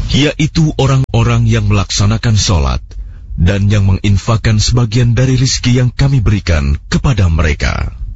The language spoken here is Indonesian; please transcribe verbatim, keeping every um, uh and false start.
yaitu orang-orang yang melaksanakan sholat dan yang menginfakkan sebagian dari rizki yang kami berikan kepada mereka.